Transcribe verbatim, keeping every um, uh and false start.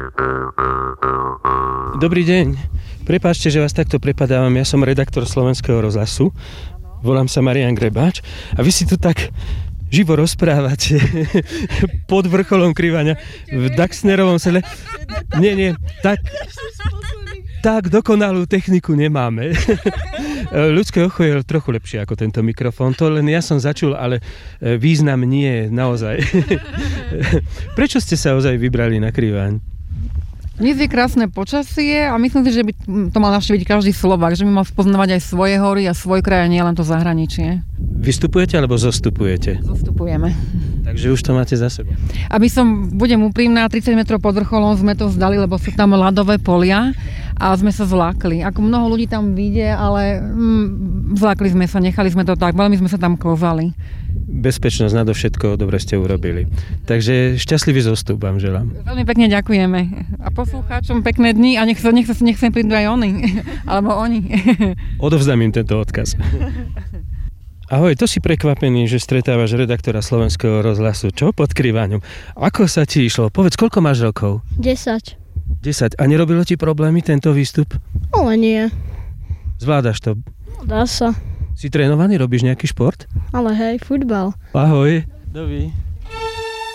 Dobrý deň. Prepáčte, že vás takto prepadávam. Ja som redaktor Slovenského rozhlasu. Volám sa Marián Grebáč. A vy si tu tak živo rozprávate pod vrcholom Kriváňa v Daxnerovom sedle. Nie, nie, tak, tak dokonalú techniku nemáme. Ľudské ucho je trochu lepšie ako tento mikrofón. To len ja som začul, ale význam nie naozaj. Prečo ste sa ozaj vybrali na Kriváň? Dnes je krásne počasie a myslím si, že by to mal navštíviť každý Slovák, že by mal spoznávať aj svoje hory a svoj kraj a nie len to zahraničie. Vystupujete alebo zostupujete? Zostupujeme. Takže už to máte za sebou. Aby som, budem úprimná, tridsať metrov pod vrcholom sme to vzdali, lebo sú tam ľadové polia a sme sa zlákli. Ako mnoho ľudí tam vyjde, ale mm, zlákli sme sa, nechali sme to tak, veľmi sme sa tam klzali. Bezpečnosť nadovšetko dobre ste urobili. Takže šťastlivý zostup vám želám. Veľmi pekne ďakujeme. A poslucháčom pekné dni a nech sa nech sa nech sa prídu aj oni. Alebo oni. Odovzdám im tento odkaz. Ahoj, to si prekvapený, že stretávaš redaktora Slovenského rozhlasu. Čo pod Kriváňom? Ako sa ti išlo? Povedz, koľko máš rokov? desať. desať. A nerobilo ti problémy tento výstup? Ale nie. Zvládaš to? Dá sa. Si trénovaný? Robíš nejaký šport? Ale hej, futbal. Ahoj. Dovi.